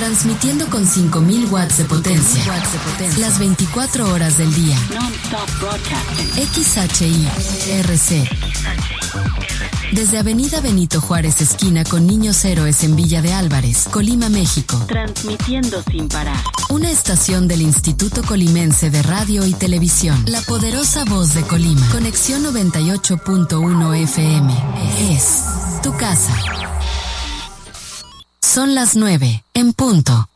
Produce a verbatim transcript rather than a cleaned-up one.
Transmitiendo con cinco mil watts de potencia. Las veinticuatro horas del día. X H I R C. Desde Avenida Benito Juárez, esquina con Niños Héroes en Villa de Álvarez, Colima, México. Transmitiendo sin parar. Una estación del Instituto Colimense de Radio y Televisión. La poderosa voz de Colima. Conexión noventa y ocho punto uno F M. Es tu casa. Son las nueve, en punto.